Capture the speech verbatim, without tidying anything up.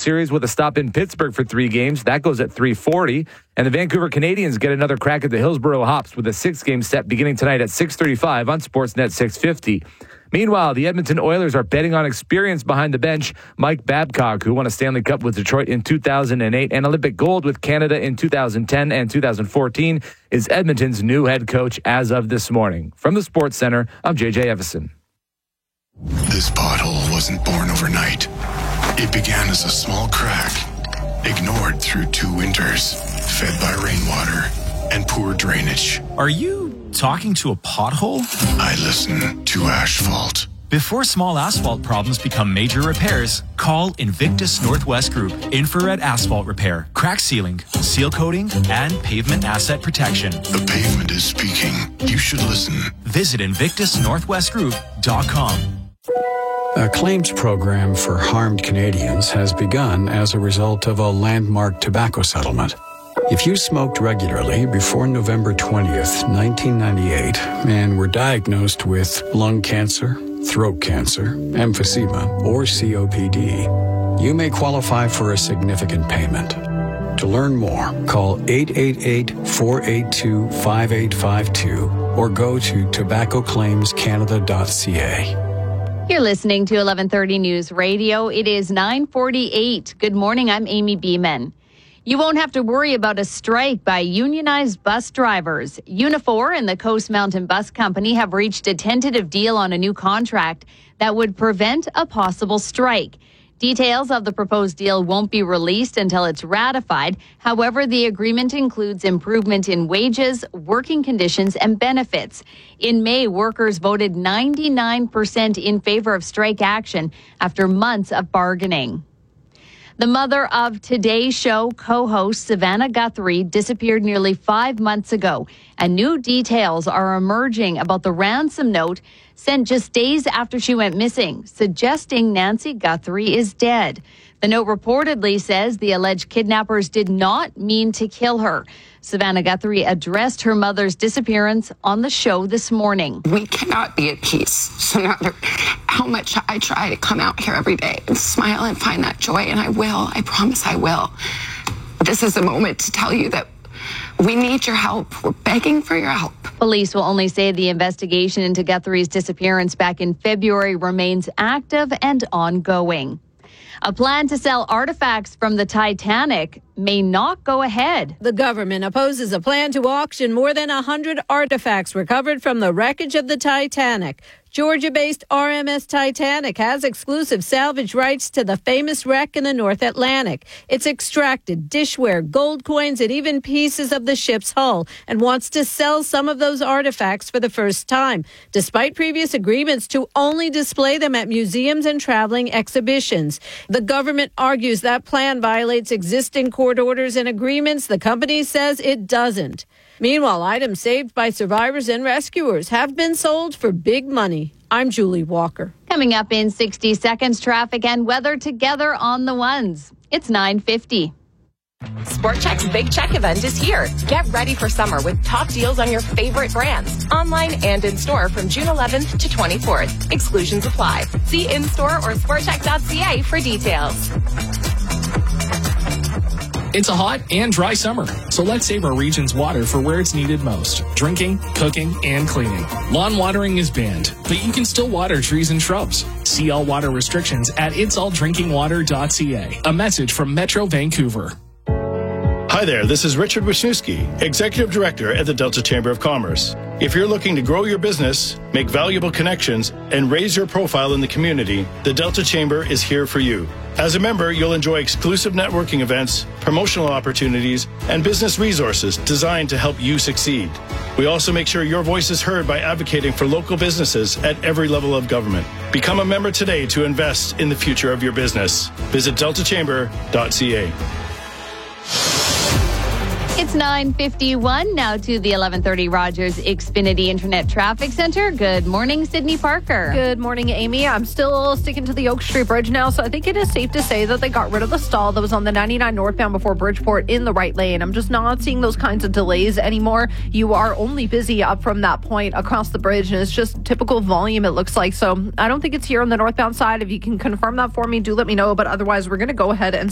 Series with a stop in Pittsburgh for three games. That goes at three forty. And the Vancouver Canadians get another crack at the Hillsborough Hops with a six-game set beginning tonight at six thirty-five on Sportsnet six fifty. Meanwhile, the Edmonton Oilers are betting on experience behind the bench. Mike Babcock, who won a Stanley Cup with Detroit in two thousand eight and Olympic gold with Canada in two thousand ten and two thousand fourteen, is Edmonton's new head coach as of this morning. From the Sports Center, I'm J J Evison. This pothole wasn't born overnight. It began as a small crack, ignored through two winters, fed by rainwater and poor drainage. Are you talking to a pothole? I listen to asphalt. Before small asphalt problems become major repairs, call Invictus Northwest Group. Infrared asphalt repair, crack sealing, seal coating, and pavement asset protection. The pavement is speaking. You should listen. Visit invictus northwest group dot com. A claims program for harmed Canadians has begun as a result of a landmark tobacco settlement. If you smoked regularly before November twentieth, nineteen ninety-eight, and were diagnosed with lung cancer, throat cancer, emphysema, or C O P D, you may qualify for a significant payment. To learn more, call eight eight eight, four eight two, five eight five two or go to tobacco claims canada dot c a. You're listening to eleven thirty News Radio. It is nine forty-eight. Good morning. I'm Amy Beeman. You won't have to worry about a strike by unionized bus drivers. Unifor and the Coast Mountain Bus Company have reached a tentative deal on a new contract that would prevent a possible strike. Details of the proposed deal won't be released until it's ratified. However, the agreement includes improvement in wages, working conditions, and benefits. In May, workers voted ninety-nine percent in favor of strike action after months of bargaining. The mother of Today's Show co-host Savannah Guthrie disappeared nearly five months ago, and new details are emerging about the ransom note sent just days after she went missing, suggesting Nancy Guthrie is dead. The note reportedly says the alleged kidnappers did not mean to kill her. Savannah Guthrie addressed her mother's disappearance on the show this morning. We cannot be at peace. So no matter how much I try to come out here every day and smile and find that joy, and I will, I promise I will. This is a moment to tell you that we need your help. We're begging for your help. Police will only say the investigation into Guthrie's disappearance back in February remains active and ongoing. A plan to sell artifacts from the Titanic may not go ahead. The government opposes a plan to auction more than one hundred artifacts recovered from the wreckage of the Titanic. Georgia-based R M S Titanic has exclusive salvage rights to the famous wreck in the North Atlantic. It's extracted dishware, gold coins, and even pieces of the ship's hull, and wants to sell some of those artifacts for the first time, despite previous agreements to only display them at museums and traveling exhibitions. The government argues that plan violates existing court orders and agreements. The company says it doesn't. Meanwhile, items saved by survivors and rescuers have been sold for big money. I'm Julie Walker. Coming up in sixty seconds, traffic and weather together on the ones. It's nine fifty. Sport Chek's Big Check event is here. Get ready for summer with top deals on your favorite brands, online and in store from June eleventh to twenty-fourth. Exclusions apply. See in-store or sport chek dot c a for details. It's a hot and dry summer, so let's save our region's water for where it's needed most. Drinking, cooking, and cleaning. Lawn watering is banned, but you can still water trees and shrubs. See all water restrictions at its all drinking water dot c a. A message from Metro Vancouver. Hi there, this is Richard Wisniewski, Executive Director at the Delta Chamber of Commerce. If you're looking to grow your business, make valuable connections, and raise your profile in the community, the Delta Chamber is here for you. As a member, you'll enjoy exclusive networking events, promotional opportunities, and business resources designed to help you succeed. We also make sure your voice is heard by advocating for local businesses at every level of government. Become a member today to invest in the future of your business. Visit delta chamber dot c a. It's nine fifty-one. Now to the eleven thirty Rogers Xfinity Internet Traffic Center. Good morning, Sydney Parker. Good morning, Amy. I'm still sticking to the Oak Street Bridge now, so I think it is safe to say that they got rid of the stall that was on the ninety-nine northbound before Bridgeport in the right lane. I'm just not seeing those kinds of delays anymore. You are only busy up from that point across the bridge, and it's just typical volume, it looks like. So I don't think it's here on the northbound side. If you can confirm that for me, do let me know. But otherwise, we're going to go ahead and